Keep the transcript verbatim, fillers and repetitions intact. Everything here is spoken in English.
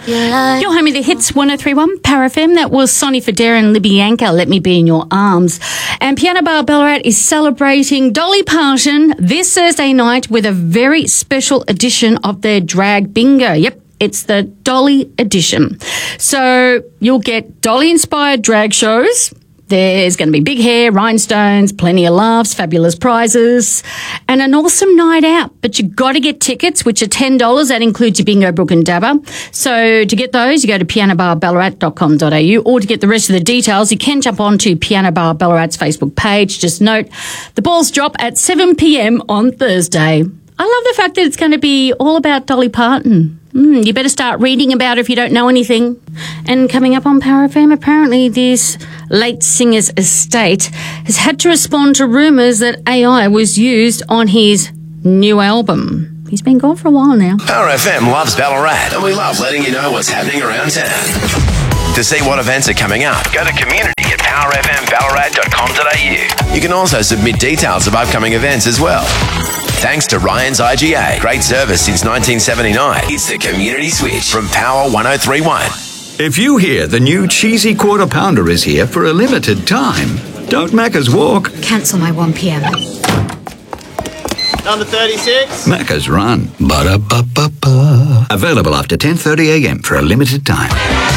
You're home of the hits, one oh three point one Power F M. That was Sonny Fodera and Libby Yanka, Let Me Be in Your Arms. And Piano Bar Ballarat is celebrating Dolly Parton this Thursday night with a very special edition of their drag bingo. Yep. It's the Dolly edition. So you'll get Dolly-inspired drag shows. There's going to be big hair, rhinestones, plenty of laughs, fabulous prizes, and an awesome night out. But you've got to get tickets, which are ten dollars. That includes your bingo, book and dabber. So to get those, you go to piano bar ballarat dot com dot a u, or to get the rest of the details, you can jump onto Piano Bar Ballarat's Facebook page. Just note, the balls drop at seven p.m. on Thursday. I love the fact that it's going to be all about Dolly Parton. Mm, you better start reading about her if you don't know anything. And coming up on Power F M, apparently this late singer's estate has had to respond to rumours that A I was used on his new album. He's been gone for a while now. Power F M loves Ballarat, and we love letting you know what's happening around town. To see what events are coming up, go to community at power f m ballarat dot com dot a u. You can also submit details of upcoming events as well. Thanks to Ryan's I G A. Great service since nineteen seventy-nine. It's the Community Switch from Power one oh three point one. If you hear the new cheesy quarter pounder is here for a limited time, don't Macca's walk. Cancel my one p.m. Number thirty-six. Macca's run. Ba-da-ba-ba-ba. Available after ten thirty a.m. for a limited time.